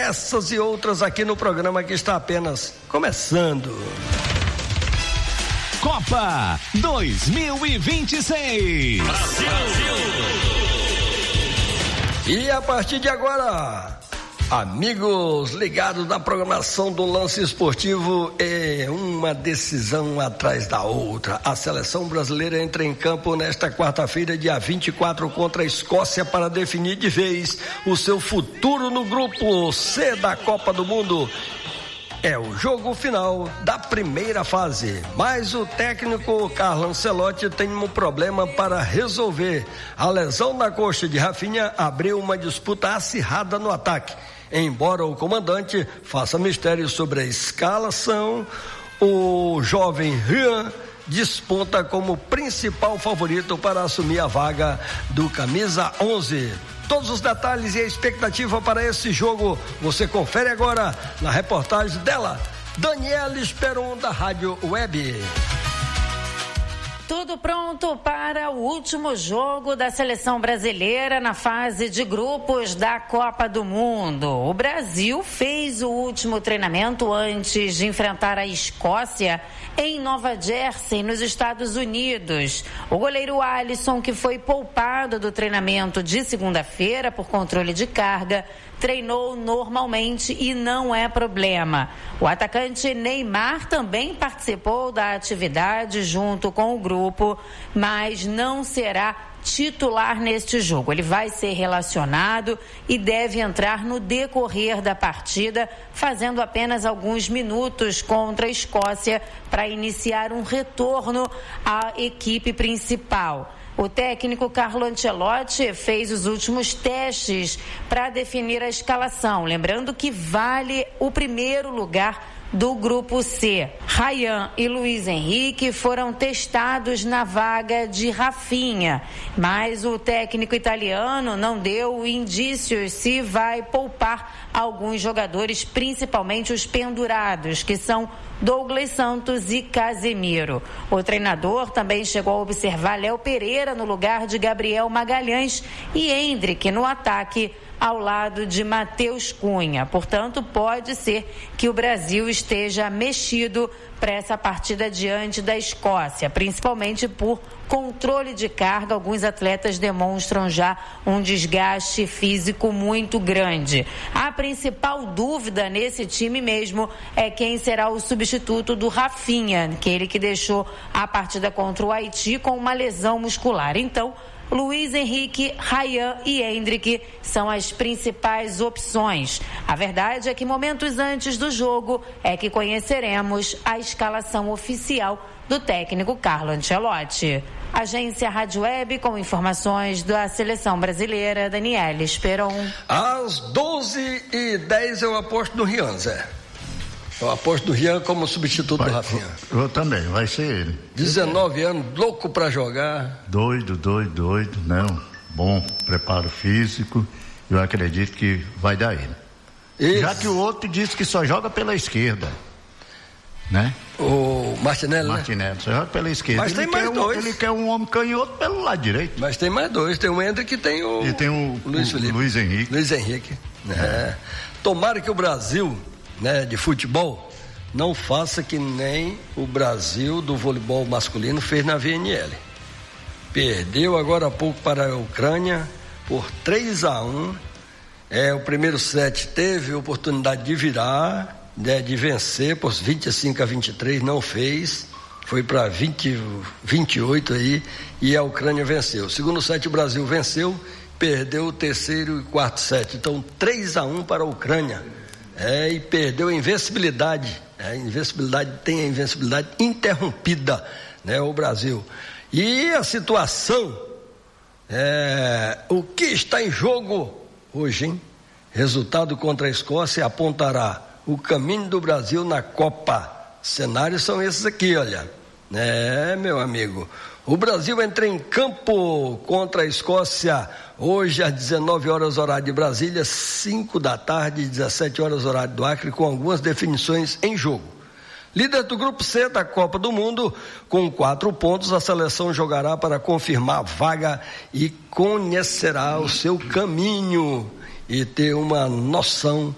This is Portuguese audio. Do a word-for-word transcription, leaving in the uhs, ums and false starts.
Essas e outras aqui no programa que está apenas começando. Copa dois mil e vinte e seis. Brasil! E a partir de agora, amigos ligados na programação do Lance Esportivo, é uma decisão atrás da outra. A seleção brasileira entra em campo nesta quarta-feira, dia vinte e quatro, contra a Escócia para definir de vez o seu futuro no grupo C da Copa do Mundo. É o jogo final da primeira fase, mas o técnico Carlo Ancelotti tem um problema para resolver. A lesão na coxa de Rafinha abriu uma disputa acirrada no ataque. Embora o comandante faça mistério sobre a escalação, o jovem Rian desponta como principal favorito para assumir a vaga do camisa onze. Todos os detalhes e a expectativa para esse jogo você confere agora na reportagem dela, Daniela Esperon, da Rádio Web. Tudo pronto para o último jogo da seleção brasileira na fase de grupos da Copa do Mundo. O Brasil fez o último treinamento antes de enfrentar a Escócia em Nova Jersey, nos Estados Unidos. O goleiro Alisson, que foi poupado do treinamento de segunda-feira por controle de carga, treinou normalmente e não é problema. O atacante Neymar também participou da atividade junto com o grupo, mas não será titular neste jogo. Ele vai ser relacionado e deve entrar no decorrer da partida, fazendo apenas alguns minutos contra a Escócia para iniciar um retorno à equipe principal. O técnico Carlo Ancelotti fez os últimos testes para definir a escalação, lembrando que vale o primeiro lugar do grupo C. Ryan e Luiz Henrique foram testados na vaga de Rafinha, mas o técnico italiano não deu indícios se vai poupar alguns jogadores, principalmente os pendurados, que são Douglas Santos e Casemiro. O treinador também chegou a observar Léo Pereira no lugar de Gabriel Magalhães e Endrick no ataque ao lado de Matheus Cunha. Portanto, pode ser que o Brasil esteja mexido para essa partida diante da Escócia, principalmente por controle de carga. Alguns atletas demonstram já um desgaste físico muito grande. A principal dúvida nesse time mesmo é quem será o substituto do Rafinha, aquele que deixou a partida contra o Haiti com uma lesão muscular. Então, Luiz Henrique, Ryan e Endrick são as principais opções. A verdade é que momentos antes do jogo é que conheceremos a escalação oficial do técnico Carlo Ancelotti. Agência Rádio Web com informações da seleção brasileira, Daniela Esperon. Às doze e dez eu aposto no Rian, Zé. Eu aposto no Rian como substituto vai, do Rafinha. Eu, eu também, vai ser ele. dezenove anos, louco pra jogar. Doido, doido, doido, não. Bom preparo físico, eu acredito que vai dar ele. Esse... Já que o outro disse que só joga pela esquerda, né? O Martinelli, Martinelli, né? só joga pela esquerda. Mas ele tem mais um, dois. Ele quer um homem canhoto pelo lado direito. Mas tem mais dois, tem o Endrick e tem o... E tem o, o Luiz, o, Luiz Henrique. Luiz Henrique, né? Tomara que o Brasil, né, de futebol, não faça que nem o Brasil do voleibol masculino fez na V N L. Perdeu agora há pouco para a Ucrânia por três a um. É, o primeiro set teve oportunidade de virar, né, de vencer por vinte e cinco a vinte e três, não fez. Foi para vinte, vinte e oito aí e a Ucrânia venceu. O segundo set o Brasil venceu, perdeu o terceiro e quarto set. Então três a um para a Ucrânia. É, e perdeu a invencibilidade. É, a invencibilidade tem a invencibilidade interrompida, né, o Brasil. E a situação, é, o que está em jogo hoje, hein? Resultado contra a Escócia apontará o caminho do Brasil na Copa. Cenários são esses aqui, olha. É, meu amigo. O Brasil entra em campo contra a Escócia hoje às dezenove horas horário de Brasília, cinco da tarde, dezessete horas horário do Acre, com algumas definições em jogo. Líder do grupo C da Copa do Mundo, com quatro pontos, a seleção jogará para confirmar a vaga e conhecerá o seu caminho e ter uma noção